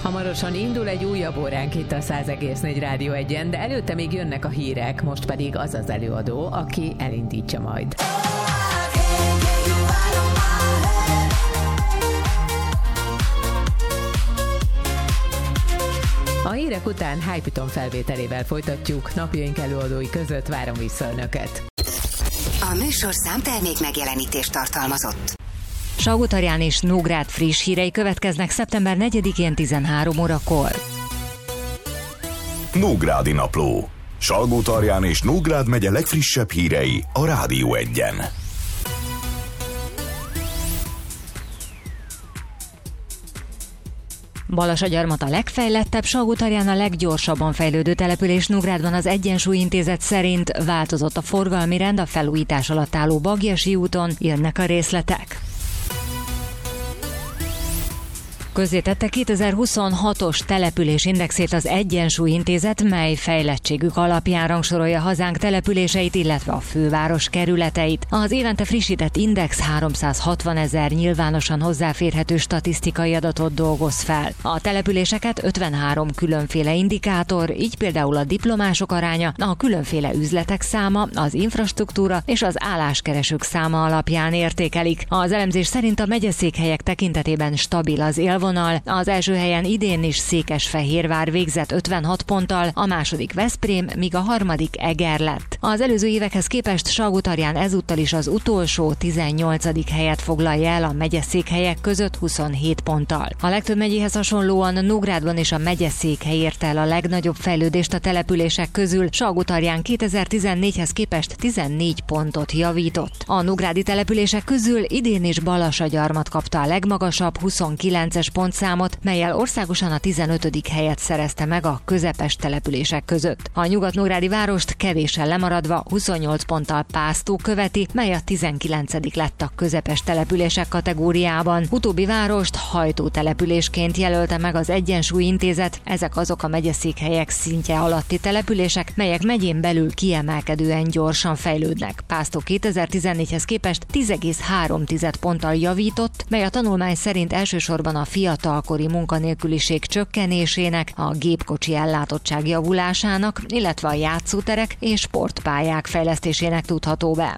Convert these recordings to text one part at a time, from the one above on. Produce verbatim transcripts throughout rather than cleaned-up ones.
Hamarosan indul egy újabb óránk itt a száz egész négy Rádió egyen, de előtte még jönnek a hírek, most pedig az az előadó, aki elindítja majd. A hírek után Hypton felvételével folytatjuk, napjaink előadói között várom vissza önöket. A műsorszám termék megjelenítést tartalmazott. Salgótarján és Nógrád friss hírei következnek szeptember negyedikén tizenhárom órakor. Nógrádi napló. Salgótarján és Nógrád megye legfrissebb hírei a Rádió egyen. Balasagyarmat a legfejlettebb, Salgótarján a leggyorsabban fejlődő település. Nógrádban az Egyensúly Intézet szerint változott a forgalmi rend a felújítás alatt álló Bagyasi úton, jönnek a részletek. Közzétette kétezer-huszonhatos településindexét az Egyensúly Intézet, mely fejlettségük alapján rangsorolja hazánk településeit, illetve a főváros kerületeit. Az évente frissített index háromszázhatvanezer nyilvánosan hozzáférhető statisztikai adatot dolgoz fel. A településeket ötvenhárom különféle indikátor, így például a diplomások aránya, a különféle üzletek száma, az infrastruktúra és az álláskeresők száma alapján értékelik. Az elemzés szerint a megyeszékhelyek tekintetében stabil az élvonal. Az első helyen idén is Székesfehérvár végzett ötvenhat ponttal, a második Veszprém, míg a harmadik Eger lett. Az előző évekhez képest Salgótarján ezúttal is az utolsó tizennyolcadik helyet foglalja el a megyeszékhelyek között huszonhét ponttal. A legtöbb megyéhez hasonlóan Nógrádban és a megyeszékhely érte el a legnagyobb fejlődést a települések közül. Salgótarján kétezer-tizennégyhez képest tizennégy pontot javított. A nógrádi települések közül idén is Balasagyarmat kapta a legmagasabb huszonkilences pontszámot, mellyel országosan a tizenötödik helyet szerezte meg a közepes települések között. A nyugatnógrádi várost kevéssel lemaradva huszonnyolc ponttal Pásztó követi, mely a tizenkilencedik lett a közepes települések kategóriában. Utóbbi várost hajtótelepülésként jelölte meg az Egyensúly Intézet, ezek azok a megyeszékhelyek szintje alatti települések, melyek megyén belül kiemelkedően gyorsan fejlődnek. Pásztó kétezer-tizennégyhez képest tíz egész három ponttal javított, mely a tanulmány szerint elsősorban a fiatalkori munkanélküliség csökkenésének, a gépkocsi ellátottság javulásának, illetve a játszóterek és sportpályák fejlesztésének tudható be.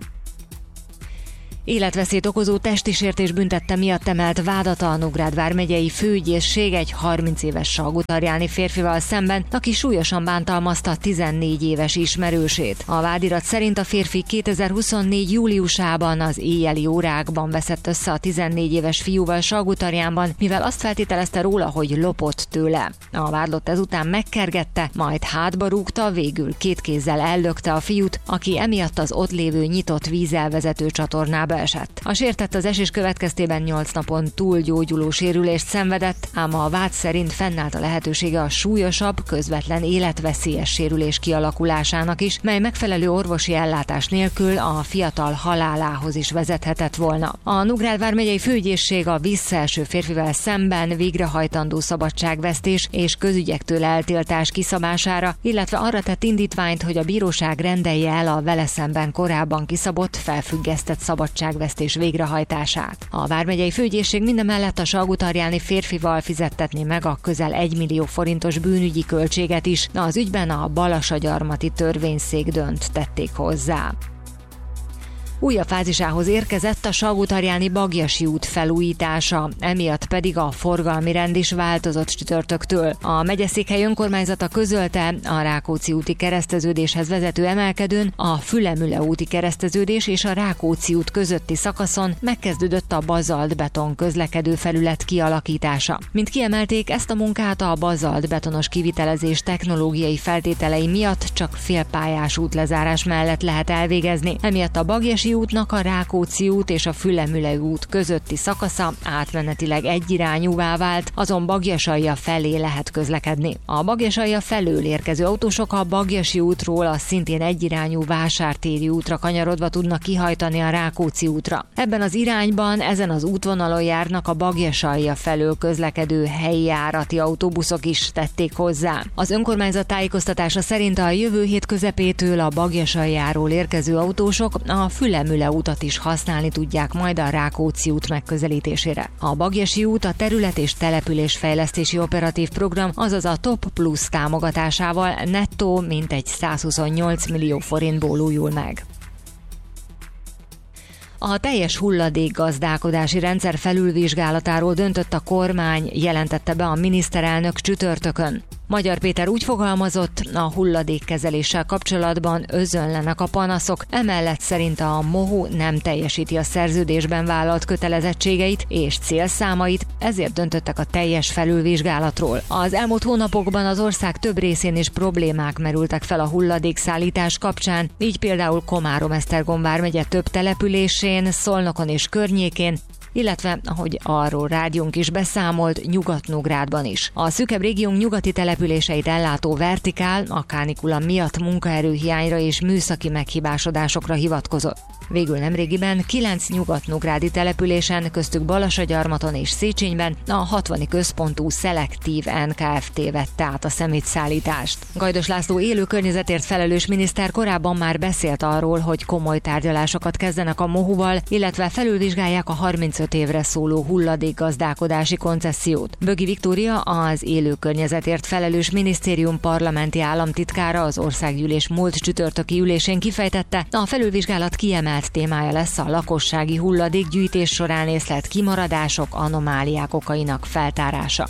Életveszélyt okozó testi sértés büntette miatt emelt vádat a Nógrád vármegyei főügyészség egy harminc éves salgótarjáni férfival szemben, aki súlyosan bántalmazta tizennégy éves ismerősét. A vádirat szerint a férfi kétezer-huszonnégy júliusában az éjjeli órákban veszett össze a tizennégy éves fiúval Salgótarjánban, mivel azt feltételezte róla, hogy lopott tőle. A vádlott ezután megkergette, majd hátba rúgta, végül két kézzel ellökte a fiút, aki emiatt az ott lévő nyitott vízelvezető csatornába esett. A sértett az esés következtében nyolc napon túl gyógyuló sérülést szenvedett, ám a vád szerint fennállt a lehetősége a súlyosabb, közvetlen életveszélyes sérülés kialakulásának is, mely megfelelő orvosi ellátás nélkül a fiatal halálához is vezethetett volna. A Nógrád vármegyei főügyészség a visszaeső férfivel szemben végrehajtandó szabadságvesztés és közügyektől eltiltás kiszabására, illetve arra tett indítványt, hogy a bíróság rendelje el a vele szemben korábban kiszabott, felfüggesztett szabadság vesztés végrehajtását. A vármegyei főügyészség mindemellett a salgótarjáni férfival fizettetné meg a közel egy millió forintos bűnügyi költséget is. Az ügyben a balasagyarmati törvényszék dönt, tették hozzá. Újabb fázisához érkezett a salgótarjáni Bagyasi út felújítása, emiatt pedig a forgalmi rend is változott csütörtöktől. A megyeszékhely önkormányzata közölte, a Rákóczi úti kereszteződéshez vezető emelkedőn, a Fülemüle úti kereszteződés és a Rákóczi út közötti szakaszon megkezdődött a bazaltbeton közlekedő felület kialakítása. Mint kiemelték, ezt a munkát a bazaltbetonos kivitelezés technológiai feltételei miatt csak félpályás útlezárás mellett lehet elvégezni. Emiatt a Bagyasi útnak a Rákóczi út és a Fülemüle út közötti szakasza átmenetileg egyirányúvá vált, azon Bagyasalja felé lehet közlekedni. A Bagyasalja felől érkező autósok a Bagyasi útról a szintén egyirányú Vásártéri útra kanyarodva tudnak kihajtani a Rákóczi útra. Ebben az irányban ezen az útvonalon járnak a Bagyasalja felől közlekedő helyi járati autóbuszok is, tették hozzá. Az önkormányzat tájékoztatása szerint a jövő hét közepétől a Bagyasaljáról érkező autósok a Fülemüle Füle-Müle utat is használni tudják majd a Rákóczi út megközelítésére. A Bagyesi út a terület és településfejlesztési operatív program, azaz a Top Plus támogatásával nettó mintegy százhuszonnyolc millió forintból újul meg. A teljes hulladékgazdálkodási rendszer felülvizsgálatáról döntött a kormány, jelentette be a miniszterelnök csütörtökön. Magyar Péter úgy fogalmazott, a hulladékkezeléssel kapcsolatban özönlenek a panaszok, emellett szerint a MOHU nem teljesíti a szerződésben vállalt kötelezettségeit és célszámait, ezért döntöttek a teljes felülvizsgálatról. Az elmúlt hónapokban az ország több részén is problémák merültek fel a hulladékszállítás kapcsán, így például Komárom-Esztergom vármegye több településén, Szolnokon és környékén, illetve, ahogy arról rádiónk is beszámolt, Nyugat-Nógrádban is. A szűkebb régiónk nyugati településeit ellátó Vertikál a kánikula miatt munkaerőhiányra és műszaki meghibásodásokra hivatkozott. Végül nemrégiben kilenc nyugat-nógrádi településen, köztük Balasagyarmaton és Széchenyben a hatvani központú Szelektív en ká ef té vette át a szemétszállítást. Gajdos László élő környezetért felelős miniszter korábban már beszélt arról, hogy komoly tárgyalásokat kezdenek a MOHU-val, illetve felülvizsgálják a harmincöt évre szóló hulladékgazdálkodási koncessziót. Bögi Viktória, az élő környezetért felelős minisztérium parlamenti államtitkára az országgyűlés múlt csütörtöki ülésén kifejtette, a felülvizsgálat kiemelt témája lesz a lakossági hulladékgyűjtés során észlelt kimaradások, anomáliák okainak feltárása.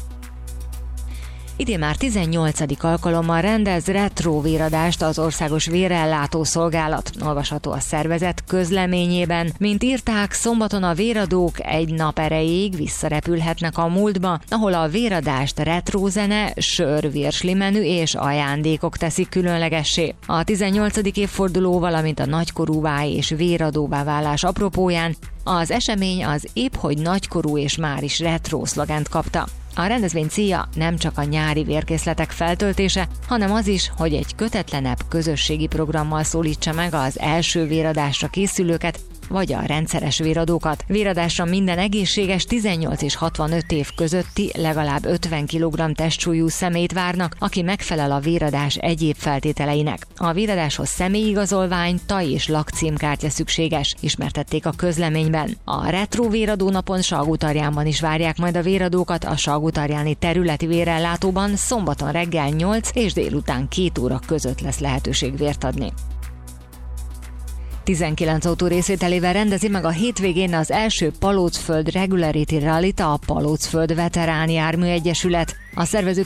Idén már tizennyolcadik alkalommal rendez retro véradást az Országos Vérellátó Szolgálat. Olvasható a szervezet közleményében. Mint írták, szombaton a véradók egy nap erejéig visszarepülhetnek a múltba, ahol a véradást retrózene, sör, virslimenü és ajándékok teszik különlegessé. A tizennyolcadik évforduló, valamint a nagykorúvá és véradóvá válás apropóján az esemény az épp hogy nagykorú és már is retro szlogent kapta. A rendezvény célja nem csak a nyári vérkészletek feltöltése, hanem az is, hogy egy kötetlenebb közösségi programmal szólítsa meg az első véradásra készülőket, vagy a rendszeres véradókat. Véradásra minden egészséges tizennyolc és hatvanöt év közötti legalább ötven kilogramm testsúlyú személyt várnak, aki megfelel a véradás egyéb feltételeinek. A véradáshoz személyigazolvány, taj és lakcímkártya szükséges, ismertették a közleményben. A retro véradó napon Salgótarjánban is várják majd a véradókat, a salgótarjáni területi vérellátóban szombaton reggel nyolc és délután két óra között lesz lehetőség vért adni. tizenkilenc autó részvételével rendezi meg a hétvégén az első Palócföld Regularity Rallyt a Palócföld Veterán Jármű Egyesület. A szervezők